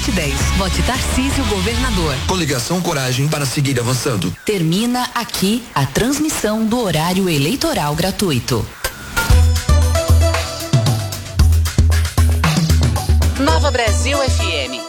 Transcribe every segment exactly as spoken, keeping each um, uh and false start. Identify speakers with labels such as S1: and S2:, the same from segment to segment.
S1: Vote dez. Vote Tarcísio Governador.
S2: Coligação Coragem para seguir avançando.
S1: Termina aqui a transmissão do horário eleitoral gratuito. Nova Brasil F M.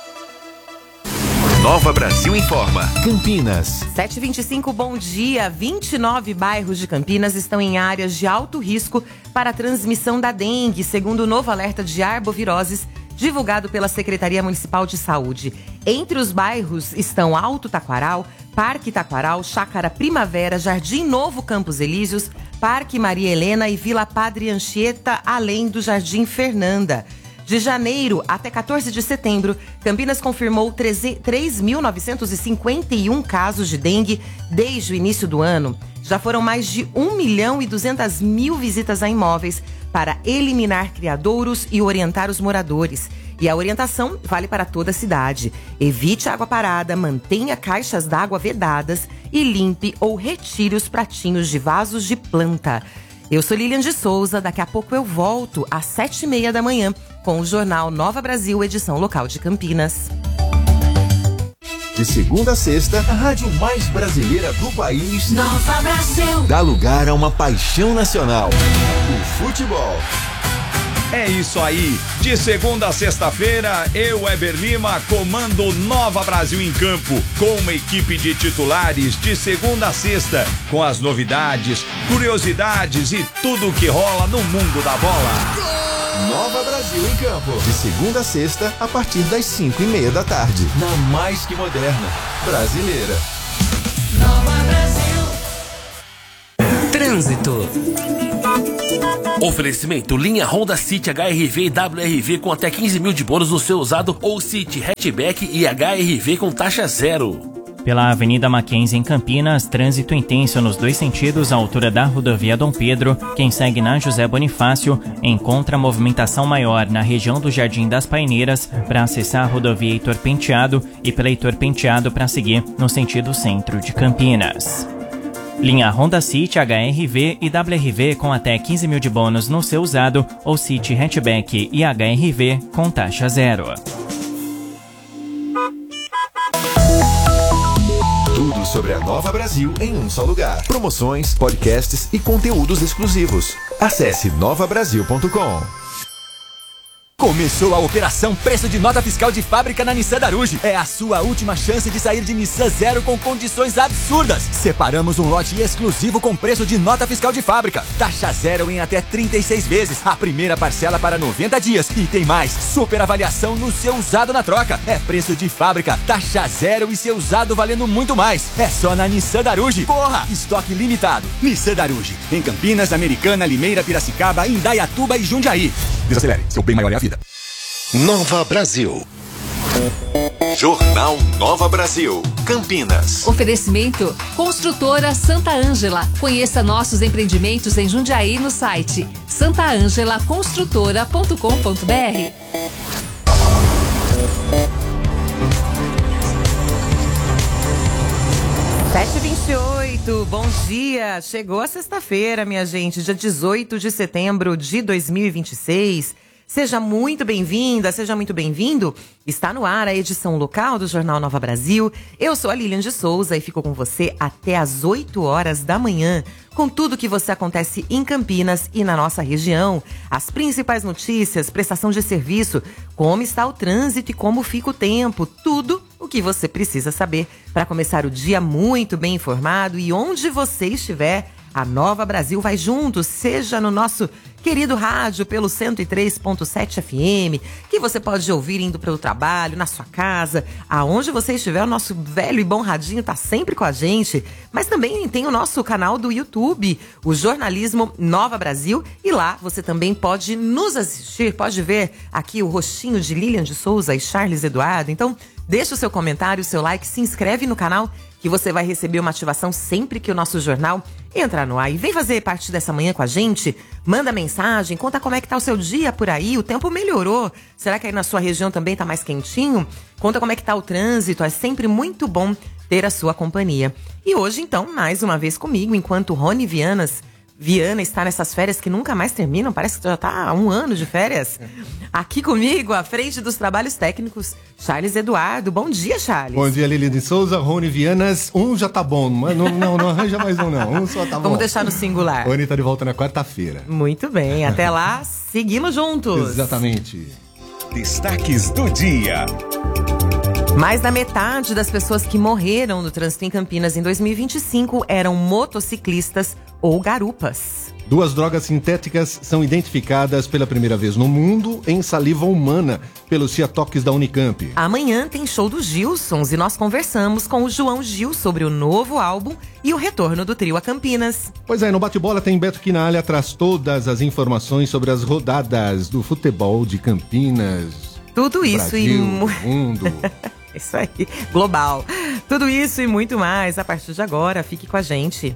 S3: Nova Brasil informa. Campinas.
S4: sete e vinte e cinco, bom dia. vinte e nove bairros de Campinas estão em áreas de alto risco para a transmissão da dengue, segundo o novo alerta de arboviroses divulgado pela Secretaria Municipal de Saúde. Entre os bairros estão Alto Taquaral, Parque Taquaral, Chácara Primavera, Jardim Novo Campos Elíseos, Parque Maria Helena e Vila Padre Anchieta, além do Jardim Fernanda. De janeiro até quatorze de setembro, Campinas confirmou três mil novecentos e cinquenta e um casos de dengue desde o início do ano. Já foram mais de um milhão e duzentas mil visitas a imóveis para eliminar criadouros e orientar os moradores. E a orientação vale para toda a cidade. Evite água parada, mantenha caixas d'água vedadas e limpe ou retire os pratinhos de vasos de planta. Eu sou Lilian de Souza, daqui a pouco eu volto às sete e meia da manhã com o Jornal Nova Brasil, edição local de Campinas.
S3: De segunda a sexta, a rádio mais brasileira do país,
S1: Nova Brasil,
S3: dá lugar a uma paixão nacional, o futebol.
S5: É isso aí, de segunda a sexta-feira, eu, Weber Lima, comando Nova Brasil em Campo, com uma equipe de titulares de segunda a sexta, com as novidades, curiosidades e tudo o que rola no mundo da bola.
S3: Nova Brasil em Campo, de segunda a sexta, a partir das cinco e meia da tarde, na mais que moderna, brasileira.
S1: Nova Brasil.
S6: Trânsito. Oferecimento, linha Honda City H R V e W R V com até quinze mil de bônus no seu usado ou City Hatchback e H R V com taxa zero.
S7: Pela Avenida Mackenzie em Campinas, trânsito intenso nos dois sentidos à altura da rodovia Dom Pedro. Quem segue na José Bonifácio encontra movimentação maior na região do Jardim das Paineiras para acessar a rodovia Heitor Penteado e pela Heitor Penteado para seguir no sentido centro de Campinas. Linha Honda City H R V e W R V com até quinze mil de bônus no seu usado ou City Hatchback e H R V com taxa zero.
S3: Tudo sobre a Nova Brasil em um só lugar. Promoções, podcasts e conteúdos exclusivos. Acesse nova brasil ponto com.
S8: Começou a operação Preço de Nota Fiscal de Fábrica na Nissan Daruge. É a sua última chance de sair de Nissan Zero com condições absurdas. Separamos um lote exclusivo com preço de nota fiscal de fábrica. Taxa zero em até trinta e seis vezes. A primeira parcela para noventa dias. E tem mais, super avaliação no seu usado na troca. É preço de fábrica, taxa zero e seu usado valendo muito mais. É só na Nissan Daruge. Corra! Estoque limitado. Nissan Daruge. Em Campinas, Americana, Limeira, Piracicaba, Indaiatuba e Jundiaí. Desacelere, seu bem maior é a vida.
S3: Nova Brasil. Jornal Nova Brasil, Campinas.
S1: Oferecimento Construtora Santa Ângela. Conheça nossos empreendimentos em Jundiaí no site santa ângela construtora ponto com ponto b r.
S4: sete e vinte e oito, bom dia. Chegou a sexta-feira, minha gente, dia dezoito de setembro de dois mil e vinte e seis. Seja muito bem-vinda, seja muito bem-vindo. Está no ar a edição local do Jornal Nova Brasil. Eu sou a Lilian de Souza e fico com você até às oito horas da manhã, com tudo que você acontece em Campinas e na nossa região. As principais notícias, prestação de serviço, como está o trânsito e como fica o tempo. Tudo o que você precisa saber para começar o dia muito bem informado. E onde você estiver, a Nova Brasil vai junto, seja no nosso querido rádio pelo cento e três ponto sete F M, que você pode ouvir indo para o trabalho, na sua casa, aonde você estiver, o nosso velho e bom radinho está sempre com a gente. Mas também tem o nosso canal do YouTube, o Jornalismo Nova Brasil, e lá você também pode nos assistir, pode ver aqui o rostinho de Lilian de Souza e Charles Eduardo. Então, deixa o seu comentário, o seu like, se inscreve no canal, que você vai receber uma ativação sempre que o nosso jornal entrar no ar. E vem fazer parte dessa manhã com a gente, manda mensagem, conta como é que tá o seu dia por aí, o tempo melhorou. Será que aí na sua região também tá mais quentinho? Conta como é que tá o trânsito, é sempre muito bom ter a sua companhia. E hoje, então, mais uma vez comigo, enquanto Rony Vianas Viana está nessas férias que nunca mais terminam, parece que já está há um ano de férias. Aqui comigo, à frente dos trabalhos técnicos, Charles Eduardo. Bom dia, Charles.
S9: Bom dia, Lili de Souza, Rony Vianas. Um já tá bom, mas não, não, não arranja mais um não, um só tá bom.
S4: Vamos deixar no singular.
S9: Rony tá de volta na quarta-feira.
S4: Muito bem, até lá, seguimos juntos.
S9: Exatamente.
S5: Destaques do dia.
S4: Mais da metade das pessoas que morreram no trânsito em Campinas em dois mil e vinte e cinco eram motociclistas ou garupas.
S9: Duas drogas sintéticas são identificadas pela primeira vez no mundo em saliva humana pelos ciatoques da Unicamp.
S4: Amanhã tem show dos Gilsons e nós conversamos com o João Gil sobre o novo álbum e o retorno do trio a Campinas.
S9: Pois é, no Bate-Bola tem Beto Quinalha, traz todas as informações sobre as rodadas do futebol de Campinas.
S4: Tudo isso
S9: Brasil,
S4: e mu-
S9: mundo.
S4: Isso aí, global. Tudo isso e muito mais a partir de agora. Fique com a gente.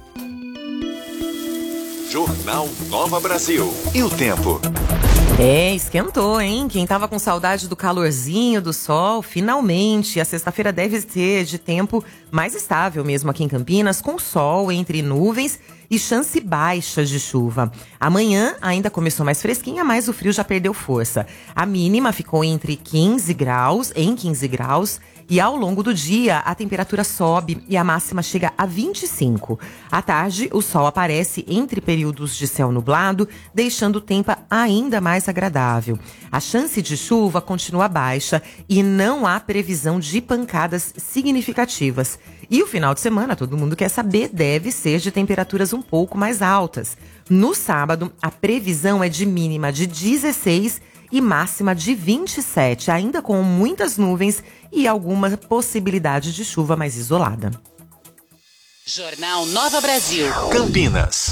S3: Jornal Nova Brasil. E o tempo?
S4: É, esquentou, hein? Quem tava com saudade do calorzinho, do sol, finalmente. A sexta-feira deve ser de tempo mais estável mesmo aqui em Campinas, com sol entre nuvens e chance baixa de chuva. Amanhã ainda começou mais fresquinha, mas o frio já perdeu força. A mínima ficou entre quinze graus, em quinze graus, e ao longo do dia a temperatura sobe e a máxima chega a vinte e cinco. À tarde, o sol aparece entre períodos de céu nublado, deixando o tempo ainda mais agradável. A chance de chuva continua baixa e não há previsão de pancadas significativas. E o final de semana, todo mundo quer saber, deve ser de temperaturas um pouco mais altas. No sábado, a previsão é de mínima de dezesseis e máxima de vinte e sete, ainda com muitas nuvens e alguma possibilidade de chuva mais isolada.
S10: Jornal Nova Brasil.
S3: Campinas.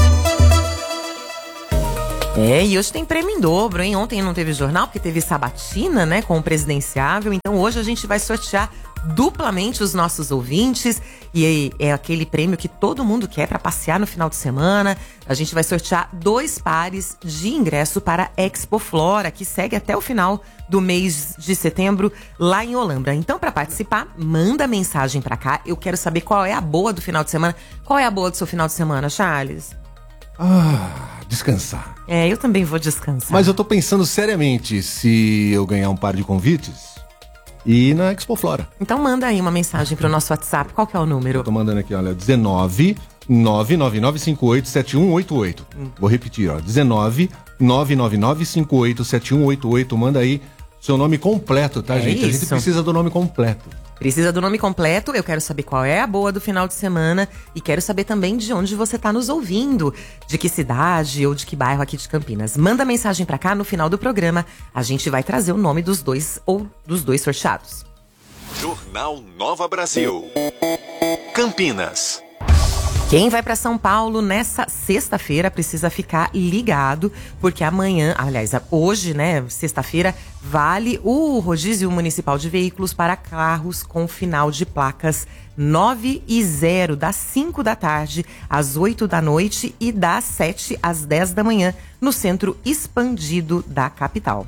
S4: É, e hoje tem prêmio em dobro, hein? Ontem não teve jornal, porque teve sabatina, né, com o presidenciável. Então hoje a gente vai sortear duplamente os nossos ouvintes. E é aquele prêmio que todo mundo quer para passear no final de semana. A gente vai sortear dois pares de ingresso para a Expo Flora, que segue até o final do mês de setembro lá em Olambra. Então, para participar, manda mensagem para cá. Eu quero saber qual é a boa do final de semana. Qual é a boa do seu final de semana, Charles?
S9: Ah, descansar.
S4: É, eu também vou descansar.
S9: Mas eu tô pensando seriamente se eu ganhar um par de convites e ir na Expo Flora.
S4: Então manda aí uma mensagem pro nosso WhatsApp. Qual que é o número?
S9: Eu tô mandando aqui, olha, dezenove nove nove nove cinco oito sete um oito oito. Hum. Vou repetir, ó, dezenove nove nove nove cinco oito sete um oito oito. Manda aí seu nome completo, tá,
S4: é
S9: gente?
S4: Isso.
S9: A gente precisa do nome completo.
S4: Precisa do nome completo, eu quero saber qual é a boa do final de semana e quero saber também de onde você tá nos ouvindo, de que cidade ou de que bairro aqui de Campinas. Manda mensagem pra cá, no final do programa a gente vai trazer o nome dos dois ou dos dois sorteados.
S3: Jornal Nova Brasil. Campinas.
S4: Quem vai para São Paulo nessa sexta-feira precisa ficar ligado, porque amanhã, aliás, hoje, né, sexta-feira, vale o rodízio municipal de veículos para carros com final de placas nove e zero, das cinco da tarde às oito da noite e das sete às dez da manhã, no centro expandido da capital.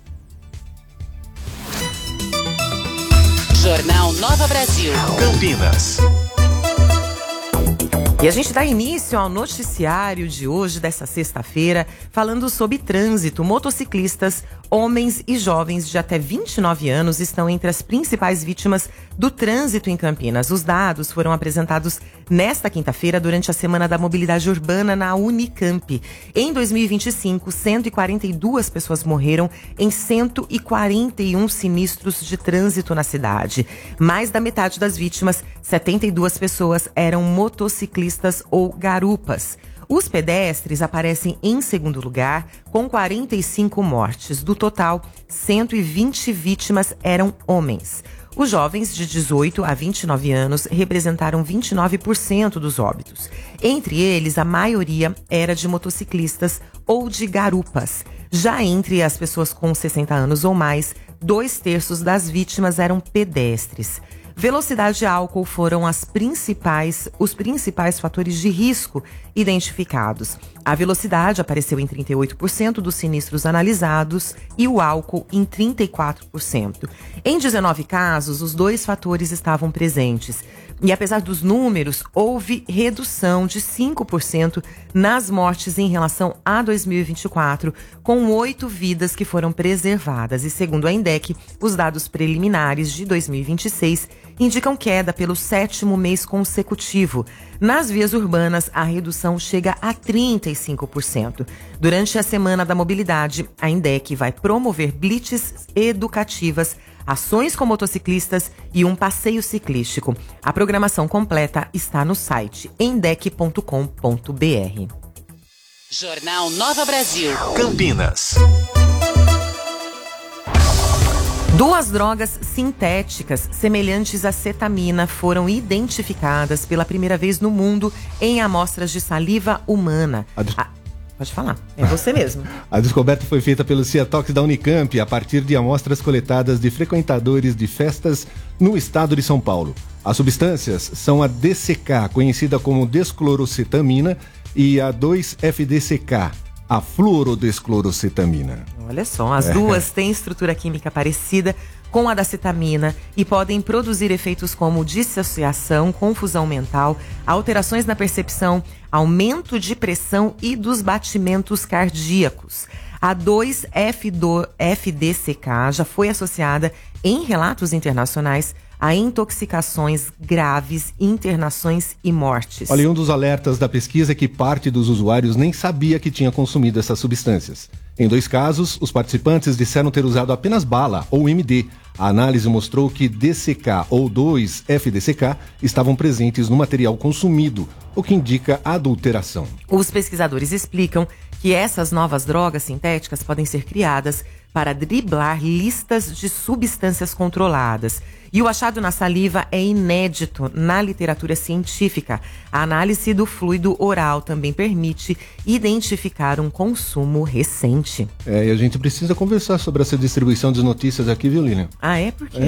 S10: Jornal Nova Brasil.
S3: Campinas.
S4: E a gente dá início ao noticiário de hoje, dessa sexta-feira, falando sobre trânsito. Motociclistas, homens e jovens de até vinte e nove anos estão entre as principais vítimas do trânsito em Campinas. Os dados foram apresentados nesta quinta-feira durante a Semana da Mobilidade Urbana na Unicamp. Em dois mil e vinte e cinco, cento e quarenta e duas pessoas morreram em cento e quarenta e um sinistros de trânsito na cidade. Mais da metade das vítimas, setenta e duas pessoas, eram motociclistas ou garupas. Os pedestres aparecem em segundo lugar, com quarenta e cinco mortes. Do total, cento e vinte vítimas eram homens. Os jovens de dezoito a vinte e nove anos representaram vinte e nove por cento dos óbitos. Entre eles, a maioria era de motociclistas ou de garupas. Já entre as pessoas com sessenta anos ou mais, dois terços das vítimas eram pedestres. Velocidade e álcool foram as principais, os principais fatores de risco identificados. A velocidade apareceu em trinta e oito por cento dos sinistros analisados e o álcool em trinta e quatro por cento. Em dezenove casos, os dois fatores estavam presentes. E apesar dos números, houve redução de cinco por cento nas mortes em relação a dois mil e vinte e quatro, com oito vidas que foram preservadas. E segundo a INDEC, os dados preliminares de dois mil e vinte e seis indicam queda pelo sétimo mês consecutivo. Nas vias urbanas, a redução chega a trinta e cinco por cento. Durante a Semana da Mobilidade, a INDEC vai promover blitzes educativas, ações com motociclistas e um passeio ciclístico. A programação completa está no site indec ponto com ponto br.
S10: Jornal Nova Brasil.
S3: Campinas.
S4: Duas drogas sintéticas semelhantes à cetamina foram identificadas pela primeira vez no mundo em amostras de saliva humana.
S9: A des...
S4: ah, pode falar, é você mesmo.
S9: A descoberta foi feita pelo Ciatox da Unicamp a partir de amostras coletadas de frequentadores de festas no estado de São Paulo. As substâncias são a D C K, conhecida como desclorocetamina, e a dois F D C K, a fluorodesclorocetamina.
S4: Olha só, as duas têm estrutura química parecida com a da cetamina e podem produzir efeitos como dissociação, confusão mental, alterações na percepção, aumento de pressão e dos batimentos cardíacos. A dois F D C K já foi associada em relatos internacionais a intoxicações graves, internações e mortes.
S9: Olha, um dos alertas da pesquisa é que parte dos usuários nem sabia que tinha consumido essas substâncias. Em dois casos, os participantes disseram ter usado apenas bala ou M D. A análise mostrou que D C K ou dois F D C K estavam presentes no material consumido, o que indica adulteração.
S4: Os pesquisadores explicam que essas novas drogas sintéticas podem ser criadas para driblar listas de substâncias controladas. E o achado na saliva é inédito na literatura científica. A análise do fluido oral também permite identificar um consumo recente.
S9: É, e a gente precisa conversar sobre essa distribuição de notícias aqui, viu, Lilian?
S4: Ah, é? Por quê?